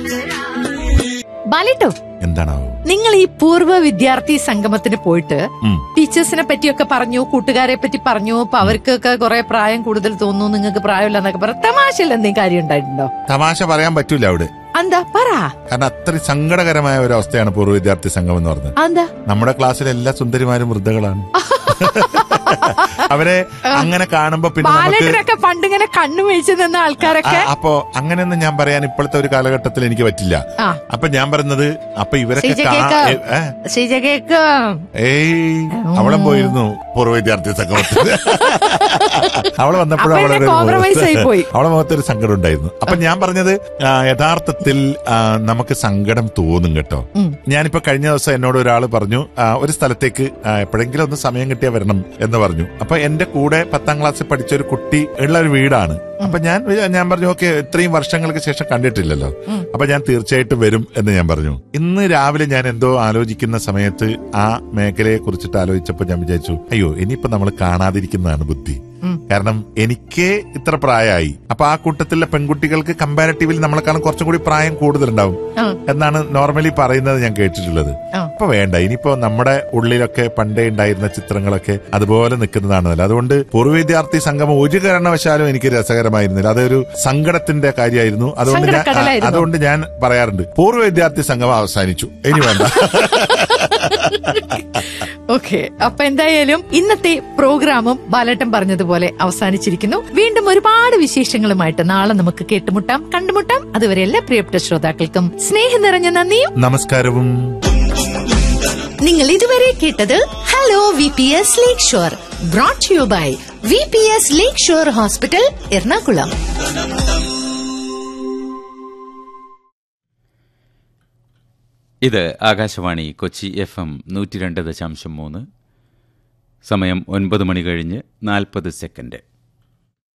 ബാലേട്ടോ, എന്താണോ നിങ്ങൾ ഈ പൂർവ്വ വിദ്യാർത്ഥി സംഗമത്തിന് പോയിട്ട് ടീച്ചേഴ്സിനെ പറ്റിയൊക്കെ പറഞ്ഞു, കൂട്ടുകാരെ പറ്റി പറഞ്ഞു, അപ്പൊ അവർക്കൊക്കെ കുറെ പ്രായം കൂടുതൽ തോന്നുന്നു, നിങ്ങൾക്ക് പ്രായമില്ലെന്നൊക്കെ പറഞ്ഞു. തമാശയിൽ എന്തെങ്കിലും കാര്യം ഉണ്ടായിട്ടുണ്ടോ? തമാശ പറയാൻ പറ്റൂല അവിടെ. എന്താ പറ? കാരണം അത്രയും സങ്കടകരമായ ഒരു അവസ്ഥയാണ് പൂർവ്വ വിദ്യാർത്ഥി സംഘം എന്ന് പറഞ്ഞത്. എന്താ? നമ്മുടെ ക്ലാസ്സിലെ എല്ലാ സുന്ദരിമാരും വൃദ്ധകളാണ്. അവരെ അങ്ങനെ കാണുമ്പോ പിന്നെ ബാലേട്ടനൊക്കെ പണ്ടിങ്ങനെ കണ്ണു വീഴ്ച നിന്ന ആൾക്കാരൊക്കെ. അപ്പൊ അങ്ങനെയൊന്നും ഞാൻ പറയാൻ ഇപ്പോഴത്തെ ഒരു കാലഘട്ടത്തിൽ എനിക്ക് പറ്റില്ല. അപ്പൊ ഞാൻ പറയുന്നത് അപ്പൊ ഇവരൊക്കെ അവളും പോയിരുന്നു പൂർവ്വ വിദ്യാർത്ഥി സംഗമത്തിൽ. അവള് വന്നപ്പോഴും അവളെ മുഖത്തൊരു സങ്കടം ഉണ്ടായിരുന്നു. അപ്പൊ ഞാൻ പറഞ്ഞത് യഥാർത്ഥത്തിൽ നമുക്ക് സങ്കടം തോന്നും കേട്ടോ. ഞാനിപ്പോ കഴിഞ്ഞ ദിവസം എന്നോട് ഒരാൾ പറഞ്ഞു ഒരു സ്ഥലത്തേക്ക് എപ്പോഴെങ്കിലും ഒന്ന് സമയം കിട്ടിയാ വരണം എന്ന് പറഞ്ഞു. അപ്പൊ എന്റെ കൂടെ 10ാം ക്ലാസ്സിൽ പഠിച്ച ഒരു കുട്ടി ഉള്ള ഒരു വീടാണ്. അപ്പൊ ഞാൻ പറഞ്ഞു ഓക്കെ, ഇത്രയും വർഷങ്ങൾക്ക് ശേഷം കണ്ടിട്ടില്ലല്ലോ, അപ്പൊ ഞാൻ തീർച്ചയായിട്ടും വരും എന്ന് ഞാൻ പറഞ്ഞു. ഇന്ന് രാവിലെ ഞാൻ എന്തോ ആലോചിക്കുന്ന സമയത്ത് ആ മേഖലയെ കുറിച്ചിട്ട് ആലോചിച്ചപ്പോ ഞാൻ വിചാരിച്ചു, അയ്യോ ഇനിയിപ്പോ നമ്മൾ കാണാതിരിക്കുന്നതാണ് ബുദ്ധി. കാരണം എനിക്ക് ഇത്ര പ്രായമായി, അപ്പൊ ആ കൂട്ടത്തിലെ പെൺകുട്ടികൾക്ക് കമ്പാരിറ്റീവ്ലി നമ്മളെക്കാളും കുറച്ചും കൂടി പ്രായം കൂടുതലുണ്ടാവും എന്നാണ് നോർമലി പറയുന്നത് ഞാൻ കേട്ടിട്ടുള്ളത്. അപ്പൊ വേണ്ട, ഇനിയിപ്പോ നമ്മുടെ ഉള്ളിലൊക്കെ പണ്ടേ ഉണ്ടായിരുന്ന ചിത്രങ്ങളൊക്കെ അതുപോലെ നിൽക്കുന്നതാണല്ലോ. അതുകൊണ്ട് പൂർവ്വ വിദ്യാർത്ഥി സംഗമം ഒരു കാരണവശാലും എനിക്ക് രസകരമായിരുന്നില്ല, അതൊരു സങ്കടത്തിന്റെ കാര്യമായിരുന്നു. അതുകൊണ്ട് ഞാൻ പറയാറുണ്ട്, പൂർവ്വ വിദ്യാർത്ഥി സംഗമം അവസാനിച്ചു, ഇനി വേണ്ട. ഓക്കെ, അപ്പൊ എന്തായാലും ഇന്നത്തെ പ്രോഗ്രാമും ബാലേട്ടൻ പറഞ്ഞതുപോലെ അവസാനിച്ചിരിക്കുന്നു. വീണ്ടും ഒരുപാട് വിശേഷങ്ങളുമായിട്ട് നാളെ നമുക്ക് കേട്ടുമുട്ടാം, കണ്ടുമുട്ടാം. അതുവരെ എല്ലാ പ്രിയപ്പെട്ട ശ്രോതാക്കൾക്കും സ്നേഹം നിറഞ്ഞ നന്ദിയും നമസ്കാരവും. നിങ്ങൾ ഇതുവരെ കേട്ടത് hello VPS lake shore, brought you by VPS lake shore hospital, Ernakulam. ഇത് ആകാശവാണി കൊച്ചി FM 102.3. സമയം 9 മണി കഴിഞ്ഞ് 40 സെക്കൻഡ്.